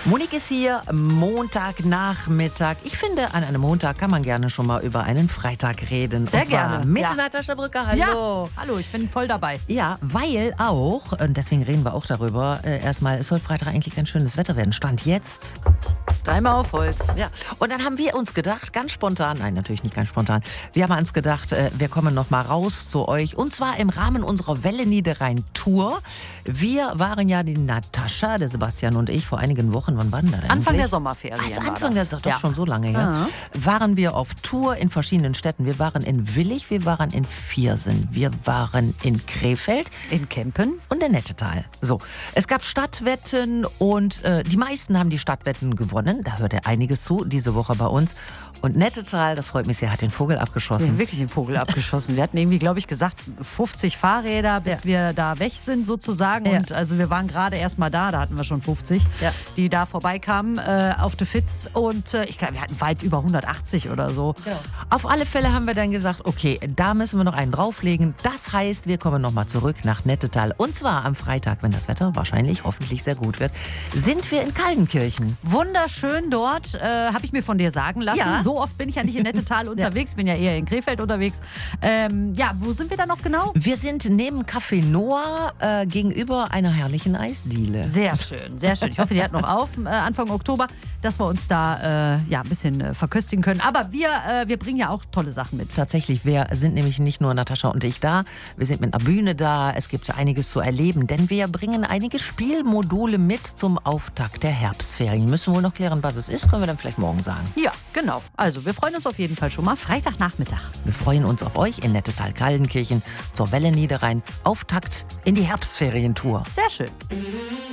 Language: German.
Monique ist hier, Montagnachmittag. Ich finde, an einem Montag kann man gerne schon mal über einen Freitag reden. Sehr und zwar gerne. Mit Ja. Natascha Brücker, hallo. Ja, hallo, ich bin voll dabei. Ja, weil auch, und deswegen reden wir auch darüber, erstmal, es soll Freitag eigentlich ganz schönes Wetter werden. Stand jetzt. Dreimal auf Holz. Ja, und dann haben wir uns gedacht, ganz spontan, nein, natürlich nicht ganz spontan, wir haben uns gedacht, wir kommen noch mal raus zu euch und zwar im Rahmen unserer Welle Niederrhein-Tour. Wir waren ja die Natascha, der Sebastian und ich vor einigen Wochen, wann waren das eigentlich? Anfang der Sommerferien. Also war Anfang, das. das ist doch schon so lange her. Waren wir auf Tour in verschiedenen Städten. Wir waren in Willich, wir waren in Viersen, wir waren in Krefeld. In Kempen. Und in Nettetal. So, es gab Stadtwetten und die meisten haben die Stadtwetten gewonnen. Da hört er einiges zu, diese Woche bei uns. Und Nettetal, das freut mich sehr, hat den Vogel Wir abgeschossen. haben wirklich den Vogel abgeschossen. Wir hatten irgendwie, glaube ich, gesagt, 50 Fahrräder, bis wir da weg sind sozusagen. Ja. Und also wir waren gerade erst mal da hatten wir schon 50, die da vorbeikamen auf der Fitz. Und ich glaube, wir hatten weit über 180 oder so. Genau. Auf alle Fälle haben wir dann gesagt, okay, da müssen wir noch einen drauflegen. Das heißt, wir kommen nochmal zurück nach Nettetal. Und zwar am Freitag, wenn das Wetter wahrscheinlich, hoffentlich sehr gut wird, sind wir in Kaldenkirchen. Wunderschön dort, habe ich mir von dir sagen lassen. Ja. So oft bin ich ja nicht in Nettetal unterwegs, bin ja eher in Krefeld unterwegs. Wo sind wir da noch genau? Wir sind neben Café Noah gegenüber einer herrlichen Eisdiele. Sehr schön, sehr schön. Ich hoffe, die hat noch auf Anfang Oktober, dass wir uns da ein bisschen verköstigen können. Aber wir bringen ja auch tolle Sachen mit. Tatsächlich, wir sind nämlich nicht nur Natascha und ich da, wir sind mit einer Bühne da, es gibt einiges zu erleben, denn wir bringen einige Spielmodule mit zum Auftakt der Herbstferien. Müssen wir wohl noch klären, was es ist, können wir dann vielleicht morgen sagen. Ja, genau. Also, wir freuen uns auf jeden Fall schon mal. Freitagnachmittag. Wir freuen uns auf euch in Nettetal-Kaldenkirchen zur Welle Niederrhein. Auftakt in die Herbstferientour. Sehr schön.